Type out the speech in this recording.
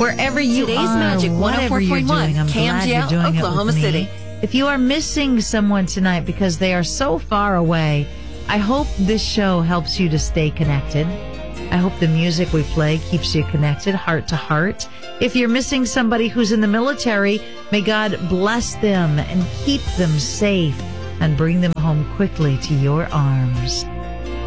Wherever you Today's are, Magic whatever you're 104.1, doing, I'm glad you're KMGL, doing Oklahoma it with City. me. If you are missing someone tonight because they are so far away, I hope this show helps you to stay connected. I hope the music we play keeps you connected, heart to heart. If you're missing somebody who's in the military, may God bless them and keep them safe and bring them home quickly to your arms.